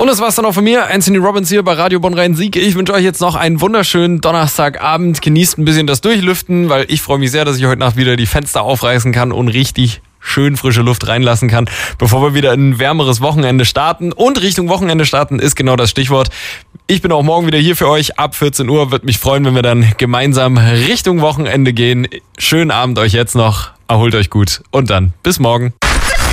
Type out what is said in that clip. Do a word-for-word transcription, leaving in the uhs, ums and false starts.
Und das war's dann auch von mir. Anthony Robbins hier bei Radio Bonn-Rhein-Sieg. Ich wünsche euch jetzt noch einen wunderschönen Donnerstagabend. Genießt ein bisschen das Durchlüften, weil ich freue mich sehr, dass ich heute Nacht wieder die Fenster aufreißen kann und richtig schön frische Luft reinlassen kann, bevor wir wieder in ein wärmeres Wochenende starten. Und Richtung Wochenende starten ist genau das Stichwort. Ich bin auch morgen wieder hier für euch ab vierzehn Uhr. Würde mich freuen, wenn wir dann gemeinsam Richtung Wochenende gehen. Schönen Abend euch jetzt noch. Erholt euch gut und dann bis morgen.